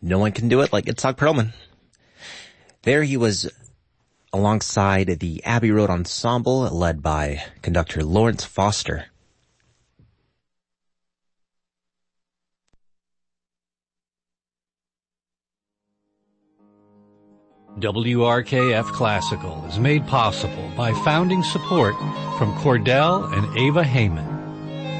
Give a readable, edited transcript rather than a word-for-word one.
no one can do it like Itzhak Perlman. There he was alongside the Abbey Road Ensemble, led by conductor Lawrence Foster. WRKF Classical is made possible by founding support from Cordell and Ava Heyman.